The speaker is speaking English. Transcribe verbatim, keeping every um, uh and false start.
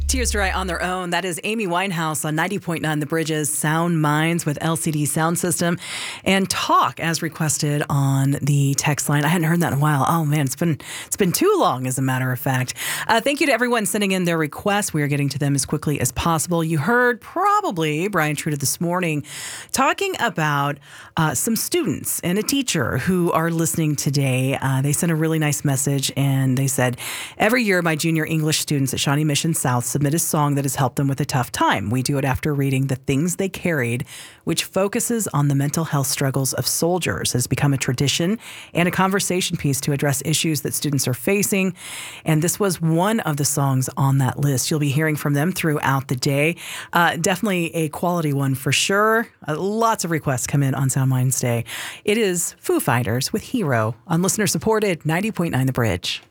Tears Dry on Their Own. That is Amy Winehouse on ninety point nine The Bridges, Sound Minds with L C D Sound System, and Talk as requested on the text line. I hadn't heard that in a while. Oh man, it's been it's been too long, as a matter of fact. Uh, thank you to everyone sending in their requests. We are getting to them as quickly as possible. You heard probably Brian Truda this morning talking about uh, some students and a teacher who are listening today. Uh, they sent a really nice message, and they said, every year my junior English students at Shawnee Mission South submit a song that has helped them with a tough time. We do it after reading The Things They Carried, which focuses on the mental health struggles of soldiers. It has become a tradition and a conversation piece to address issues that students are facing. And this was one of the songs on that list. You'll be hearing from them throughout the day. Uh, definitely a quality one for sure. Uh, lots of requests come in on Sound Minds Day. It is Foo Fighters with Hero on listener-supported ninety point nine The Bridge.